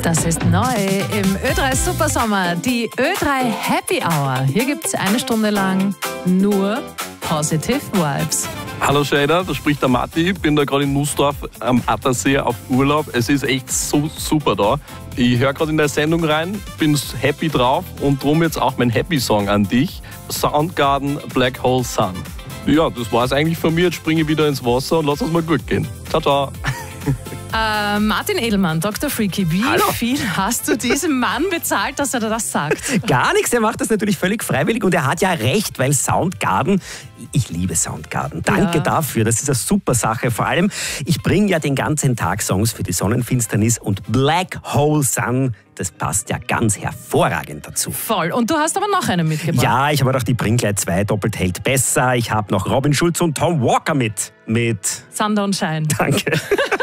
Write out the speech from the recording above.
Das ist neu im Ö3 Supersommer, die Ö3 Happy Hour. Hier gibt es eine Stunde lang nur Positive Vibes. Hallo Shader, da spricht der Matti. Ich bin da gerade in Nussdorf am Attersee auf Urlaub. Es ist echt so super da. Ich höre gerade in der Sendung rein, bin happy drauf und drum jetzt auch mein Happy-Song an dich. Soundgarden, Black Hole Sun. Ja, das war's eigentlich von mir. Jetzt springe ich wieder ins Wasser und lass es mal gut gehen. Ciao, ciao. Martin Edelmann, Dr. Freaky, wie viel hast du diesem Mann bezahlt, dass er dir das sagt? Gar nichts, er macht das natürlich völlig freiwillig und er hat ja recht, weil Soundgarden, ich liebe Soundgarden. Danke dafür, das ist eine super Sache. Vor allem, ich bringe ja den ganzen Tag Songs für die Sonnenfinsternis und Black Hole Sun, das passt ja ganz hervorragend dazu. Voll. Und du hast aber noch einen mitgebracht. Ja, ich habe gedacht, ich bringe gleich 2, doppelt hält besser. Ich habe noch Robin Schulz und Tom Walker mit. Sander und Schein. Danke.